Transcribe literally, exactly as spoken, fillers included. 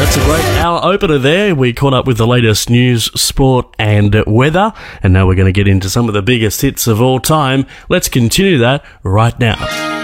That's a great hour opener there. We caught up with the latest news, sport and weather, and now we're going to get into some of the biggest hits of all time. Let's continue that right now.